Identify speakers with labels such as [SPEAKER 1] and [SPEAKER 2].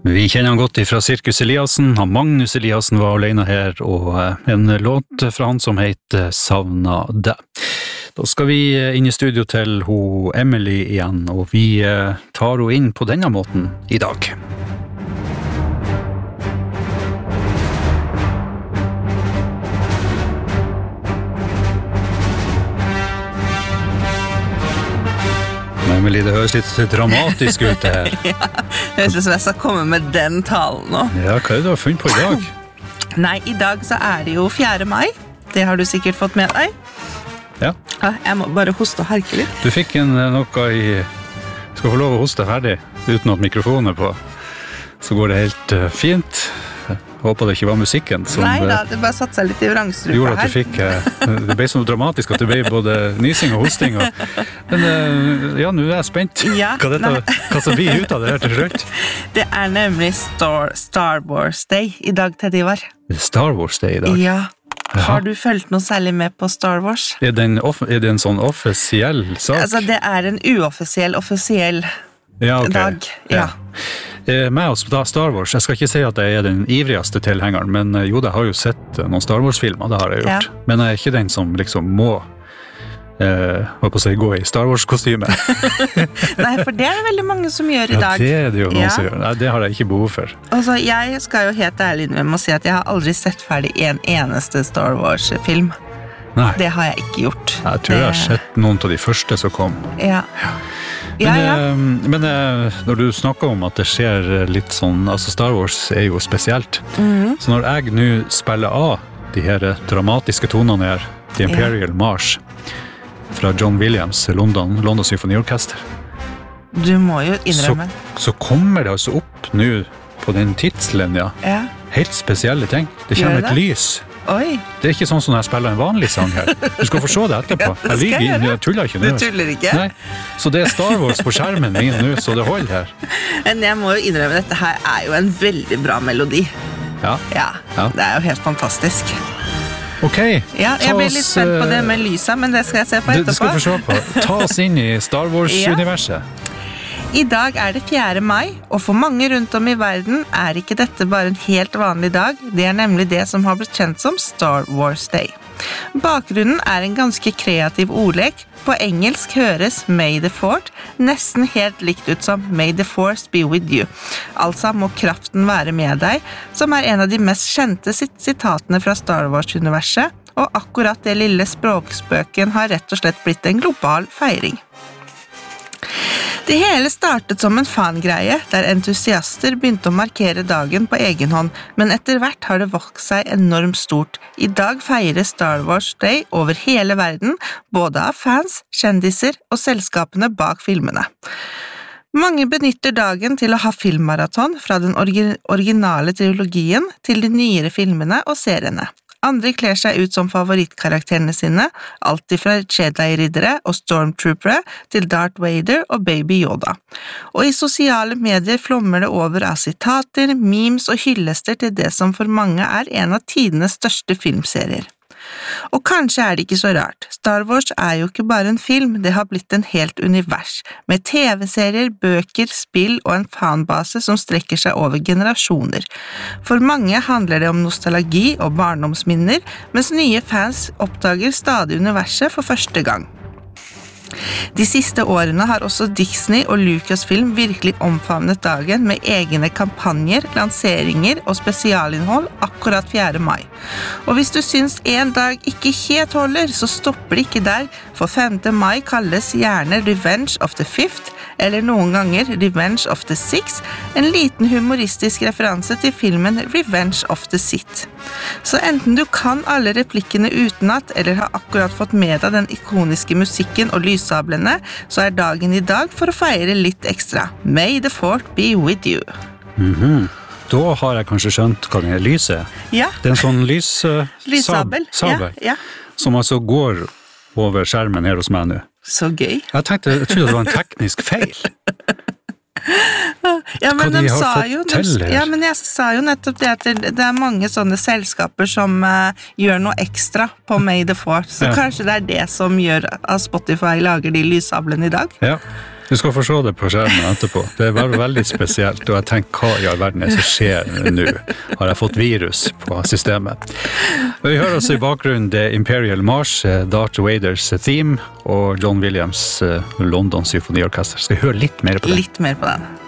[SPEAKER 1] Vi kjenner han godt ifra Sirkus Eliassen. Han Magnus Eliassen var alene her, og en låt fra han som heter Savna deg. Da skal vi inn i studio til Emily igjen, og vi tar henne inn på denne måten i dag. Emily, det høres litt dramatisk ut det her.
[SPEAKER 2] Ja, det høres ut som jeg skal komme med den talen nå.
[SPEAKER 1] Ja, hva du har funnet på i dag?
[SPEAKER 2] Nei, i dag så det jo 4. mai. Det har du sikkert fått med deg.
[SPEAKER 1] Ja.
[SPEAKER 2] Jeg må bare hoste og harke litt.
[SPEAKER 1] Du fikk noe i... Skal få lov å hoste ferdig, uten at mikrofonen på. Så går det helt fint. Jeg håper det ikke var musikken som...
[SPEAKER 2] Nei da, det bare satt seg litt i vrangstrupa her.
[SPEAKER 1] Gjorde at du fikk... Det ble så dramatisk at det ble både nysing og hosting. Men ja, nå jeg spent.
[SPEAKER 2] Ja,
[SPEAKER 1] hva som blir ut av det her til slutt?
[SPEAKER 2] Det nemlig Star Wars Day i dag, Ted Ivar.
[SPEAKER 1] Star Wars Day i dag?
[SPEAKER 2] Ja. Har du følt noe særlig med på Star Wars?
[SPEAKER 1] Er det en sånn offisiell sak?
[SPEAKER 2] Altså, det en offisiell dag. Ja.
[SPEAKER 1] Med oss på Star Wars, jeg skal ikke si at jeg den ivrigste tilhengeren, men jo, jeg har jo sett noen Star Wars-filmer, det har jeg gjort. Ja. Men jeg ikke den som liksom må gå i Star Wars-kostyme.
[SPEAKER 2] Nei, for det det veldig mange som gjør i dag.
[SPEAKER 1] Ja, det jo noen som gjør. Nei, det har jeg ikke behov for.
[SPEAKER 2] Altså, jeg skal jo helt ærlig med å si at jeg har aldri sett ferdig en eneste Star Wars-film.
[SPEAKER 1] Nei.
[SPEAKER 2] Det har jeg ikke gjort.
[SPEAKER 1] Jeg tror jeg har sett noen av de første som kom.
[SPEAKER 2] Ja.
[SPEAKER 1] Men når du snakker om at det skjer litt sånn, altså Star Wars jo spesielt, så når jeg nå spiller av de her dramatiske tonene her, The Imperial March, fra John Williams, London Symfoniorkester,
[SPEAKER 2] du må jo innrømme.
[SPEAKER 1] Så kommer det altså opp nå på den tidslinja, helt spesielle ting. Det kommer et lys.
[SPEAKER 2] Oi.
[SPEAKER 1] Det ikke sånn som når jeg spiller en vanlig sang her. Du skal få se det etterpå.
[SPEAKER 2] Ja,
[SPEAKER 1] jeg tuller ikke nå.
[SPEAKER 2] Du tuller ikke?
[SPEAKER 1] Nei. Så det Star Wars på skjermen min nå, så det holder her.
[SPEAKER 2] Men jeg må jo innrømme, dette her jo en veldig bra melodi.
[SPEAKER 1] Ja.
[SPEAKER 2] Det jo helt fantastisk.
[SPEAKER 1] Ok.
[SPEAKER 2] Ja, jeg blir litt spent på det med lyset, men det skal jeg se på etterpå.
[SPEAKER 1] Det skal vi se på. Ta oss inn i Star Wars-universet.
[SPEAKER 2] I dag det 4. mai, og for mange rundt om i verden ikke dette bare en helt vanlig dag. Det nemlig det som har blitt kjent som Star Wars Day. Bakgrunnen en ganske kreativ ordlek. På engelsk høres May the Fourth nesten helt likt ut som May the Force be with you. Altså må kraften være med deg, som en av de mest kjente sitatene fra Star Wars-universet, og akkurat det lille språkspøken har rett og slett blitt en global feiring. Det hele startet som en fangreie, der entusiaster begynte å markere dagen på egen hånd, men etter hvert har det vokst seg enormt stort. I dag feirer Star Wars Day over hele verden, både av fans, kjendiser og selskapene bak filmene. Mange benytter dagen til å ha filmmaraton fra den originale trilogien til de nyere filmene og seriene. Andre kler seg ut som favorittkarakterene sine, alt fra Jedi-riddere og Stormtroopere til Darth Vader og Baby Yoda. Og i sosiale medier flommer det over av sitater, memes og hyllester til det som for mange en av tidenes største filmserier. Og kanskje det ikke så rart. Star Wars jo ikke bare en film, det har blitt en helt univers, med TV-serier, bøker, spill og en fanbase som strekker seg over generasjoner. For mange handler det om nostalgi og barndomsminner, mens nye fans oppdager stadig universet for første gang. De siste årene har også Disney og Lucasfilm virkelig omfavnet dagen med egne kampanjer, lanseringer og spesialinnhold akkurat 4. mai. Og hvis du syns en dag ikke helt holder, så stopper det ikke der, for 5. mai kalles gjerne Revenge of the Fifth, eller noen ganger Revenge of the Sixth, en liten humoristisk referanse til filmen Revenge of the Sith. Så enten du kan alle replikkene utenat, eller har akkurat fått med deg den ikoniske musikken og lyssablene, så dagen i dag for å feire litt ekstra. May the Fourth be with you.
[SPEAKER 1] Da har jeg kanskje skjønt hva det lyset.
[SPEAKER 2] Ja.
[SPEAKER 1] Det en sånn lyssabel, som altså går over skjermen her hos meg nå.
[SPEAKER 2] Så gøy.
[SPEAKER 1] Jeg trodde det var en teknisk feil.
[SPEAKER 2] Ja, men de sa jo, men jeg sa jo nettopp det at det mange sånne selskaper som gjør noe ekstra på May the Fourth, så kanskje det det som gjør at Spotify lager de lyssablene i dag.
[SPEAKER 1] Ja. Du skal få se det på skjermen etterpå. Det var veldig spesielt, og jeg tenker, hva i all verden er det som skjer nå? Har jeg fått virus på systemet? Vi hører også i bakgrunnen The Imperial March, Darth Vaders theme, og John Williams London Symfoniorkester. Skal vi høre litt mer på det?
[SPEAKER 2] Litt mer på den.